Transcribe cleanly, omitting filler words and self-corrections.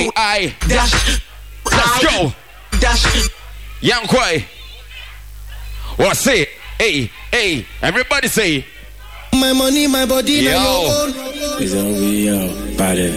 Hey, I dash. Let's go. Dash. Young Quay. What say? Hey, hey, everybody say. My money, my body, yo. now your own. It's over, yo. Body.